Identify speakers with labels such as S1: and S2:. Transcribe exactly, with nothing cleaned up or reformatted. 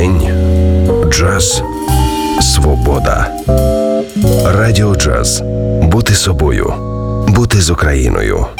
S1: Пісень, джаз, свобода. Радіо Джаз. Бути собою. Бути з Україною.